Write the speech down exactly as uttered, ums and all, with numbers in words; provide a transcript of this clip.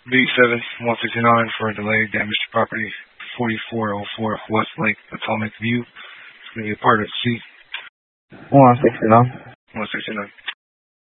B seven one sixty-nine for delay, damage to property, forty-four oh four West Lake Atomic View. It's going to be a part of C. one sixty-nine. one sixty-nine.